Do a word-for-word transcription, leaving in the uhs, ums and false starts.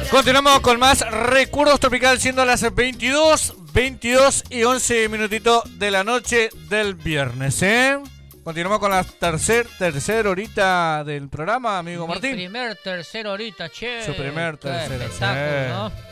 Continuamos con más Recuerdos Tropical, siendo las veintidós, veintidós y once minutitos de la noche del viernes, ¿eh? Continuamos con la tercer, tercer horita del programa, amigo Mi Martín. primer tercer horita, che. Su primer Qué tercer, espectáculo, sí. ¿no?